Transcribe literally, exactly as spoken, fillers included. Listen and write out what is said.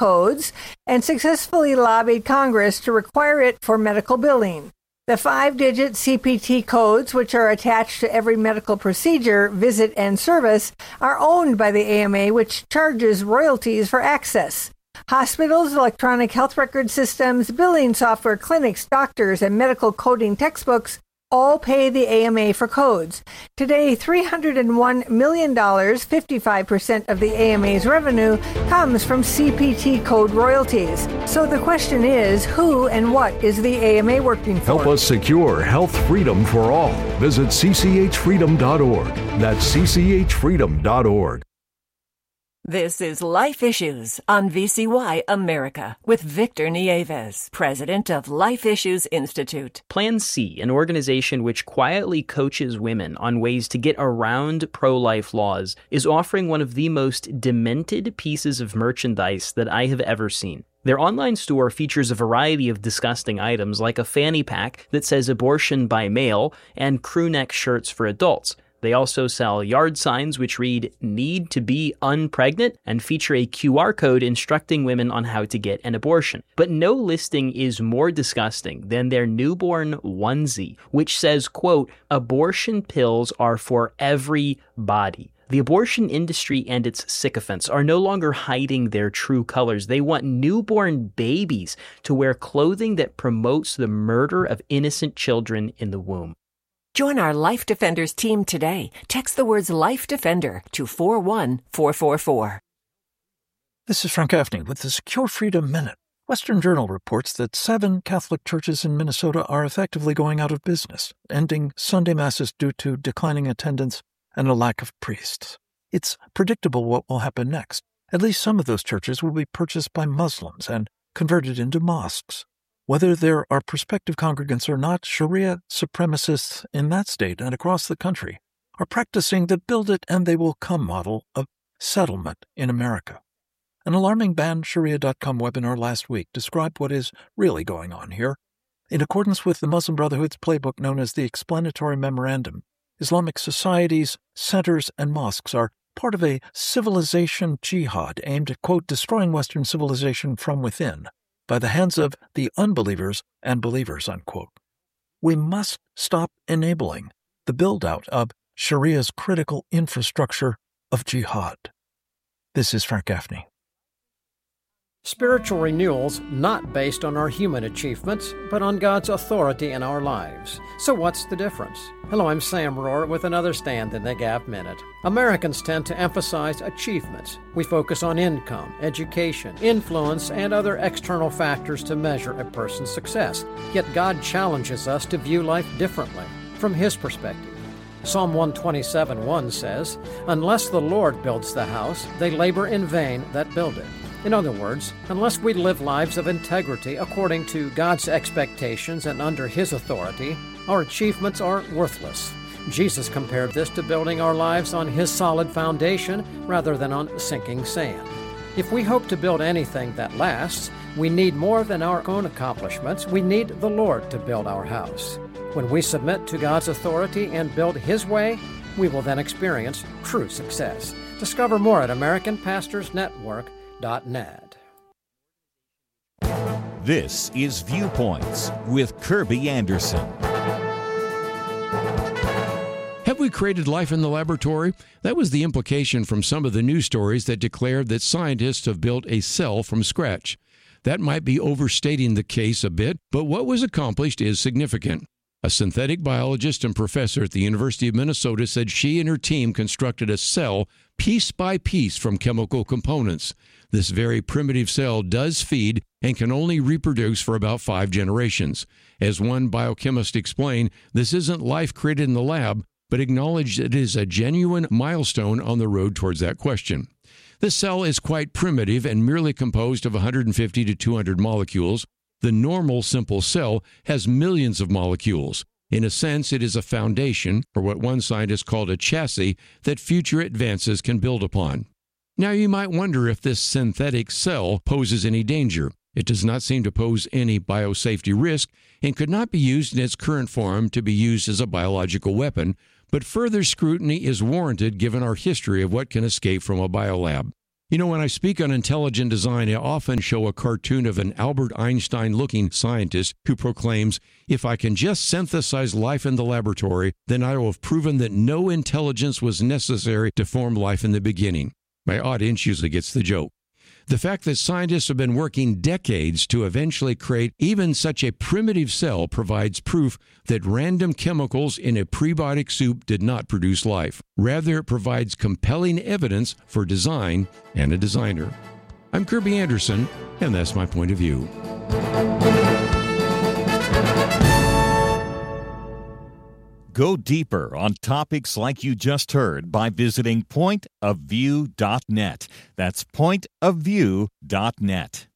codes and successfully lobbied Congress to require it for medical billing. The five-digit C P T codes, which are attached to every medical procedure, visit, and service, are owned by the A M A, which charges royalties for access. Hospitals, electronic health record systems, billing software, clinics, doctors, and medical coding textbooks all pay the A M A for codes. Today, three hundred one million dollars, fifty-five percent of the A M A's revenue, comes from C P T code royalties. So the question is, who and what is the A M A working for? Help us secure health freedom for all. Visit c c h freedom dot org. That's c c h freedom dot org. This is Life Issues on V C Y America with Victor Nieves, president of Life Issues Institute. Plan C, an organization which quietly coaches women on ways to get around pro-life laws, is offering one of the most demented pieces of merchandise that I have ever seen. Their online store features a variety of disgusting items like a fanny pack that says abortion by mail and crew neck shirts for adults. They also sell yard signs which read, "Need to be unpregnant," and feature a Q R code instructing women on how to get an abortion. But no listing is more disgusting than their newborn onesie, which says, quote, "Abortion pills are for everybody." The abortion industry and its sycophants are no longer hiding their true colors. They want newborn babies to wear clothing that promotes the murder of innocent children in the womb. Join our Life Defenders team today. Text the words Life Defender to four one four four four. This is Frank Gaffney with the Secure Freedom Minute. Western Journal reports that seven Catholic churches in Minnesota are effectively going out of business, ending Sunday Masses due to declining attendance and a lack of priests. It's predictable what will happen next. At least some of those churches will be purchased by Muslims and converted into mosques. Whether there are prospective congregants or not, Sharia supremacists in that state and across the country are practicing the build it and they will come model of settlement in America. An alarming Ban Sharia dot com webinar last week described what is really going on here. In accordance with the Muslim Brotherhood's playbook known as the Explanatory Memorandum, Islamic societies, centers, and mosques are part of a civilization jihad aimed at, quote, destroying Western civilization from within, by the hands of the unbelievers and believers, unquote. We must stop enabling the build-out of Sharia's critical infrastructure of jihad. This is Frank Gaffney. Spiritual renewal's not based on our human achievements, but on God's authority in our lives. So what's the difference? Hello, I'm Sam Rohr with another Stand in the Gap Minute. Americans tend to emphasize achievements. We focus on income, education, influence, and other external factors to measure a person's success. Yet God challenges us to view life differently, from His perspective. Psalm one twenty-seven one says, "Unless the Lord builds the house, they labor in vain that build it." In other words, unless we live lives of integrity according to God's expectations and under His authority, our achievements are worthless. Jesus compared this to building our lives on His solid foundation rather than on sinking sand. If we hope to build anything that lasts, we need more than our own accomplishments. We need the Lord to build our house. When we submit to God's authority and build His way, we will then experience true success. Discover more at American Pastors Network dot net. This is Viewpoints with Kirby Anderson. Have we created life in the laboratory? That was the implication from some of the news stories that declared that scientists have built a cell from scratch. That might be overstating the case a bit, but what was accomplished is significant. A synthetic biologist and professor at the University of Minnesota said she and her team constructed a cell piece by piece from chemical components. This very primitive cell does feed and can only reproduce for about five generations. As one biochemist explained, this isn't life created in the lab, but acknowledged it is a genuine milestone on the road towards that question. This cell is quite primitive and merely composed of one hundred fifty to two hundred molecules. The normal simple cell has millions of molecules. In a sense, it is a foundation, or what one scientist called a chassis, that future advances can build upon. Now you might wonder if this synthetic cell poses any danger. It does not seem to pose any biosafety risk and could not be used in its current form to be used as a biological weapon, but further scrutiny is warranted given our history of what can escape from a biolab. You know, when I speak on intelligent design, I often show a cartoon of an Albert Einstein-looking scientist who proclaims, if I can just synthesize life in the laboratory, then I will have proven that no intelligence was necessary to form life in the beginning. My audience usually gets the joke. The fact that scientists have been working decades to eventually create even such a primitive cell provides proof that random chemicals in a prebiotic soup did not produce life. Rather, it provides compelling evidence for design and a designer. I'm Kirby Anderson, and that's my point of view. Go deeper on topics like you just heard by visiting point of view dot net. That's point of view dot net.